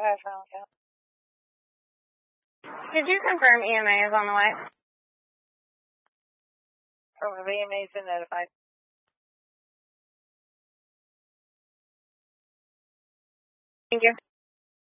ahead, final count. Did you confirm EMA is on the way? EMA has been notified. Thank you.